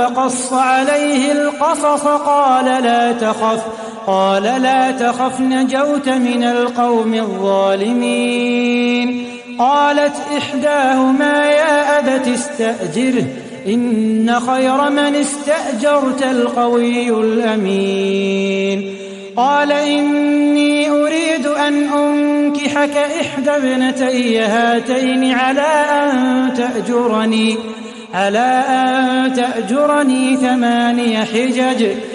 فقص عليه القصص قال لا تخف نجوت من القوم الظالمين. قالت إحداهما يا أبت استأجره إن خير من استأجرت القوي الأمين. قال إني أريد أن أنكحك إحدى ابنتي هاتين على أن تأجرني 8 حجج